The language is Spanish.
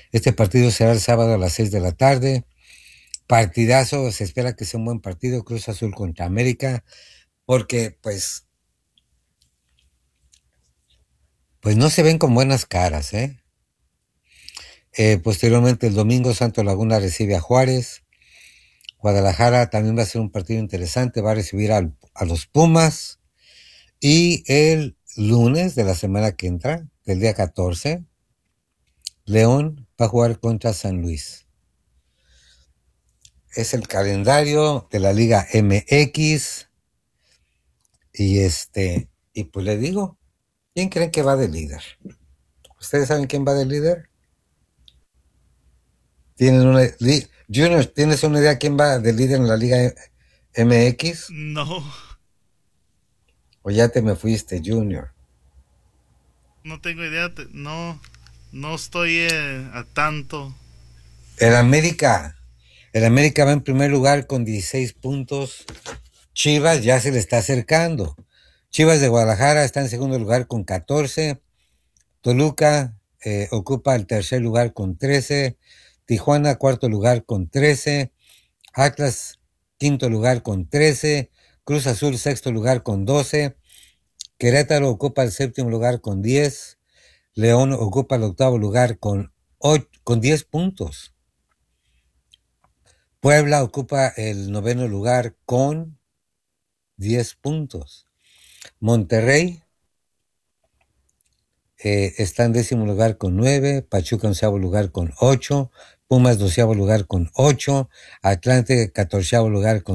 Este partido será el sábado a las 6 de la tarde. Partidazo, se espera que sea un buen partido, Cruz Azul contra América, porque pues no se ven con buenas caras, ¿eh? Posteriormente el domingo Santo Laguna recibe a Juárez. Guadalajara también va a ser un partido interesante, va a recibir a los Pumas. Y el lunes de la semana que entra, del día 14, León va a jugar contra San Luis. Es el calendario de la Liga MX y y pues le digo, ¿quién creen que va de líder? ¿Ustedes saben quién va de líder? ¿Tienen Junior, ¿tienes una idea quién va de líder en la Liga MX? No, ¿O ya te me fuiste, Junior? no tengo idea. No, no estoy a tanto. El América. El América va en primer lugar con 16 puntos. Chivas ya se le está acercando. Chivas de Guadalajara está en segundo lugar con 14. Toluca ocupa el tercer lugar con 13. Tijuana cuarto lugar con 13. Atlas quinto lugar con 13. Cruz Azul sexto lugar con 12. Querétaro ocupa el séptimo lugar con 10. León ocupa el octavo lugar con 10 puntos. Puebla ocupa el noveno lugar con 10 puntos. Monterrey está en décimo lugar con 9, Pachuca en onceavo lugar con 8, Pumas doceavo lugar con 8, Atlante catorceavo lugar con